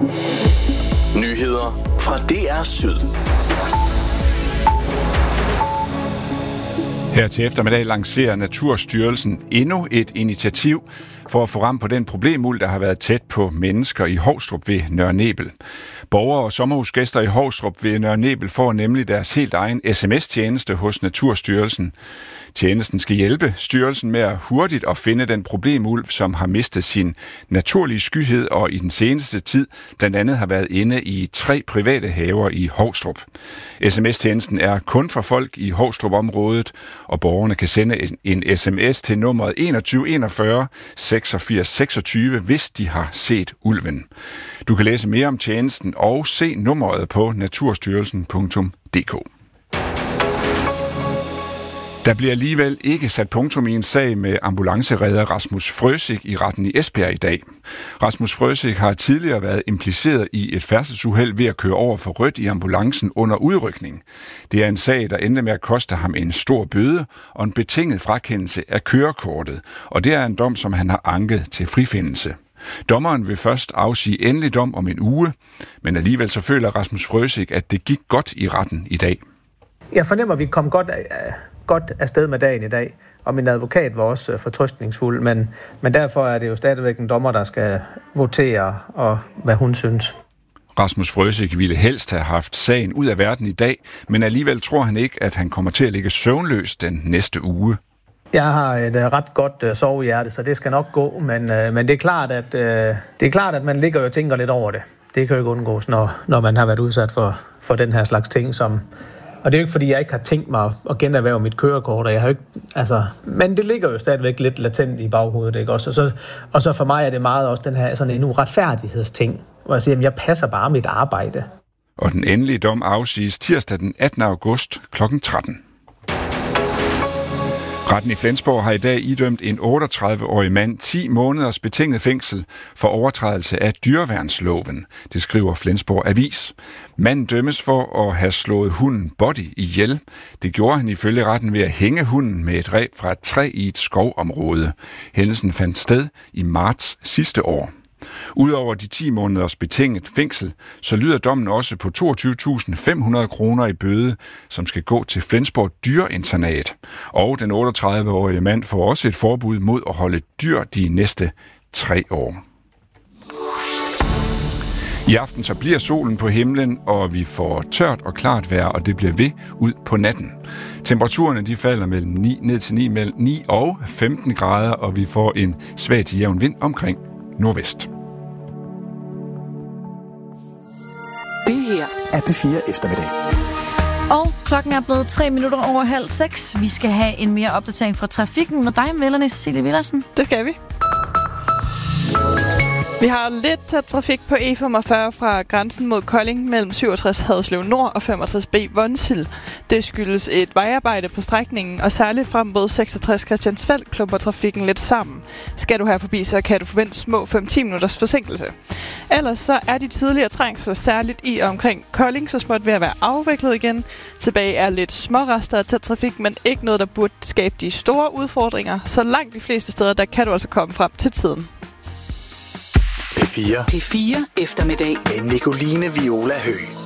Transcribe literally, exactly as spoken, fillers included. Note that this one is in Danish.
Nyheder fra D R Syd. Her til eftermiddag lancerer Naturstyrelsen endnu et initiativ for at få ram på den problemuld, der har været tæt på mennesker i Hovstrup ved Nørre Nebel. Borgere og sommerhusgæster i Hovstrup ved Nørre Nebel får nemlig deres helt egen sms-tjeneste hos Naturstyrelsen. Tjenesten skal hjælpe styrelsen med at hurtigt at finde den problemulv, som har mistet sin naturlige skyhed og i den seneste tid blandt andet har været inde i tre private haver i Hovstrup. sms-tjenesten er kun for folk i Hovstrup-området, og borgerne kan sende en sms til nummeret enogtyve enogfyrre seksogfirs seksogtyve, hvis de har set ulven. Du kan læse mere om tjenesten og se nummeret på naturstyrelsen punktum d k. Der bliver alligevel ikke sat punktum i en sag med ambulanceredder Rasmus Frøsig i retten i Esbjerg i dag. Rasmus Frøsig har tidligere været impliceret i et færdselsuheld ved at køre over for rødt i ambulancen under udrykning. Det er en sag, der endte med at koste ham en stor bøde og en betinget frakendelse af kørekortet, og det er en dom, som han har anket til frifindelse. Dommeren vil først afsige endelig dom om en uge, men alligevel så føler Rasmus Frøsig, at det gik godt i retten i dag. Jeg fornemmer, at vi kom godt af, godt afsted med dagen i dag, og min advokat var også fortrøstningsfuld, men, men derfor er det jo stadigvæk en dommer, der skal votere, og hvad hun synes. Rasmus Frøsig ville helst have haft sagen ud af verden i dag, men alligevel tror han ikke, at han kommer til at ligge søvnløs den næste uge. Jeg har et uh, ret godt uh, sovehjerte, så det skal nok gå, men, uh, men det, er klart, at, uh, det er klart, at man ligger og tænker lidt over det. Det kan jo ikke undgås, når, når man har været udsat for, for den her slags ting, som... Og det er jo ikke, fordi jeg ikke har tænkt mig at generhverve mit kørekort, og jeg har ikke, altså, men det ligger jo stadigvæk lidt latent i baghovedet, ikke også? Og så, og så for mig er det meget også den her sådan en uretfærdighedsting, hvor jeg siger, at jeg passer bare mit arbejde. Og den endelige dom afsiges tirsdag den attende august klokken tretten. Retten i Flensborg har i dag idømt en otteogtredive-årig mand ti måneders betinget fængsel for overtrædelse af dyreværnsloven. Det skriver Flensborg Avis. Manden dømmes for at have slået hunden Body ihjel. Det gjorde han ifølge retten ved at hænge hunden med et reb fra et træ i et skovområde. Hændelsen fandt sted i marts sidste år. Udover de ti måneders betinget fængsel, så lyder dommen også på toogtyve tusind fem hundrede kroner i bøde, som skal gå til Flensborg Dyreinternat. Og den otteogtredive-årige mand får også et forbud mod at holde dyr de næste tre år. I aften så bliver solen på himlen, og vi får tørt og klart vejr, og det bliver ved ud på natten. Temperaturerne de falder mellem ni, ned til ni, mellem ni og femten grader, og vi får en svag til jævn vind omkring nordvest. Det her er P fire eftermiddag. Og klokken er blevet tre minutter over halv seks. Vi skal have en mere opdatering fra trafikken med dig, Melanie Cecilie Villersen. Det skal vi. Vi har lidt tæt trafik på E femogfyrre fra grænsen mod Kolding mellem syvogtres Haderslev Nord og femogtres B Vonsild. Det skyldes et vejarbejde på strækningen, og særligt frem mod seksogtres Christiansfeld klumper trafikken lidt sammen. Skal du her forbi, så kan du forvente små fem til ti minutters forsinkelse. Ellers så er de tidligere trængsler særligt i og omkring Kolding så småt ved at være afviklet igen. Tilbage er lidt smårester af tæt trafik, men ikke noget, der burde skabe de store udfordringer. Så langt de fleste steder, der kan du altså komme frem til tiden. P fire. P fire eftermiddag. Med Nicoline Viola Høgh.